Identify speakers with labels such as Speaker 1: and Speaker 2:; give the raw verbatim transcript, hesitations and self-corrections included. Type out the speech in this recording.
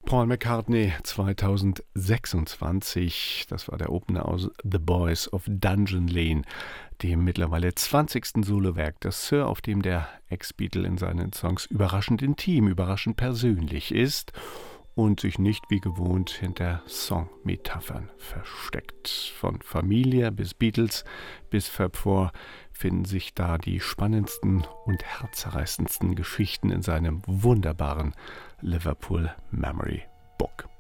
Speaker 1: Paul McCartney zweitausendsechsundzwanzig, das war der Opener aus The Boys of Dungeon Lane, dem mittlerweile zwanzigsten Solowerk, das Sir, auf dem der Ex-Beatle in seinen Songs überraschend intim, überraschend persönlich ist und sich nicht wie gewohnt hinter Songmetaphern versteckt. Von Familie bis Beatles bis Fab Four finden sich da die spannendsten und herzzerreißendsten Geschichten in seinem wunderbaren Liverpool Memory Book.